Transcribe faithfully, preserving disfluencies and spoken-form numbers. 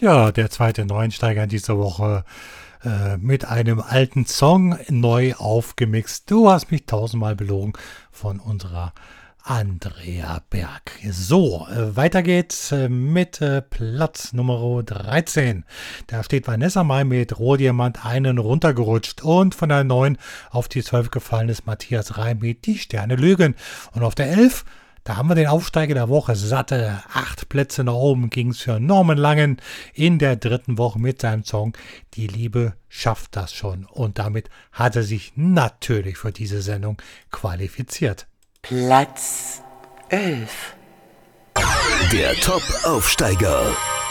Ja, der zweite Neuensteiger in dieser Woche äh, mit einem alten Song neu aufgemixt. Du hast mich tausendmal belogen von unserer Andrea Berg. So, äh, weiter geht's äh, mit äh, Platz Nummer dreizehn. Da steht Vanessa Mai mit Rohdiamant einen runtergerutscht und von der neun auf die zwölf gefallen ist Matthias Reim mit Die Sterne lügen. Und auf der elf, da haben wir den Aufsteiger der Woche. Satte acht Plätze nach oben ging's für Norman Langen in der dritten Woche mit seinem Song Die Liebe schafft das schon. Und damit hat er sich natürlich für diese Sendung qualifiziert. Platz elf. Der Top-Aufsteiger.